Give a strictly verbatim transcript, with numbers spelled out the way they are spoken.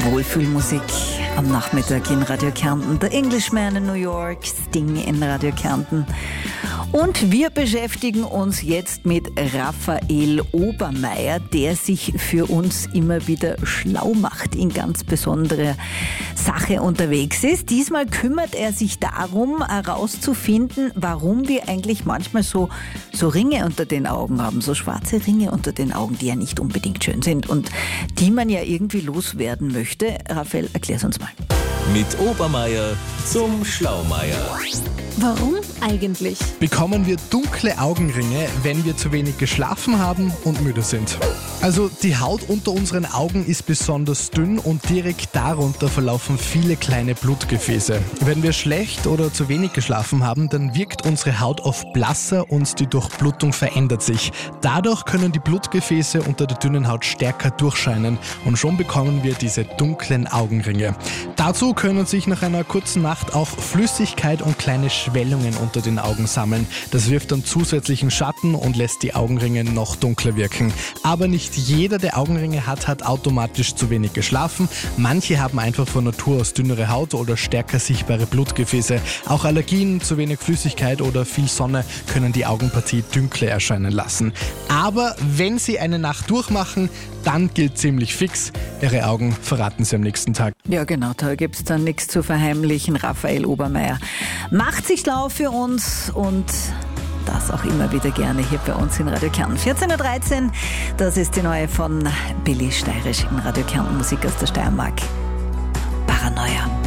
Wohlfühlmusik am Nachmittag in Radio Kärnten. The Englishman in New York, Sting in Radio Kärnten. Und wir beschäftigen uns jetzt mit Raphael Obermeier, der sich für uns immer wieder schlau macht, in ganz besonderer Sache unterwegs ist. Diesmal kümmert er sich darum, herauszufinden, warum wir eigentlich manchmal so, so Ringe unter den Augen haben, so schwarze Ringe unter den Augen, die ja nicht unbedingt schön sind und die man ja irgendwie loswerden möchte. Raphael, erklär's uns mal. Mit Obermeier zum Schlaumeier. Warum eigentlich? Bekommen wir dunkle Augenringe, wenn wir zu wenig geschlafen haben und müde sind? Also die Haut unter unseren Augen ist besonders dünn und direkt darunter verlaufen viele kleine Blutgefäße. Wenn wir schlecht oder zu wenig geschlafen haben, dann wirkt unsere Haut oft blasser und die Durchblutung verändert sich. Dadurch können die Blutgefäße unter der dünnen Haut stärker durchscheinen und schon bekommen wir diese dunklen Augenringe. Dazu können sich nach einer kurzen Nacht auch Flüssigkeit und kleine Schwellungen unter den Augen sammeln. Das wirft dann zusätzlichen Schatten und lässt die Augenringe noch dunkler wirken. Aber nicht jeder, der Augenringe hat, hat automatisch zu wenig geschlafen. Manche haben einfach von Natur aus dünnere Haut oder stärker sichtbare Blutgefäße. Auch Allergien, zu wenig Flüssigkeit oder viel Sonne können die Augenpartie dunkler erscheinen lassen. Aber wenn Sie eine Nacht durchmachen, dann gilt ziemlich fix, Ihre Augen verraten Sie am nächsten Tag. Ja genau, da gibt es dann nichts zu verheimlichen. Raphael Obermeier macht sich schlau für uns und das auch immer wieder gerne hier bei uns in Radio Kärnten. vierzehn Uhr dreizehn, das ist die neue von Billy Steirisch in Radio Kärnten, Musik aus der Steiermark. Paranoia.